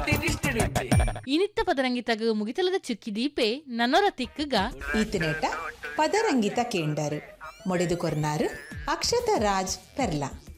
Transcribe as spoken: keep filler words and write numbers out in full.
ಇನಿತ್ತ ಪದರಂಗಿತಗ ಮುಗಿತಲದ Chukki ದೀಪೆ ನನ್ನೊರ ತಿಕ್ಕಗ ಈತನೇಟ ಪದರಂಗಿತ ಕೇಂಡರು ಮೊಡೆದು ಕೊರ್ನಾರು Akshata Raj Perla.